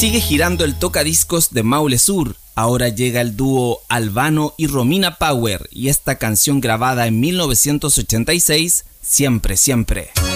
Sigue girando el tocadiscos de Maule Sur. Ahora llega el dúo Albano y Romina Power y esta canción grabada en 1986, Siempre, Siempre.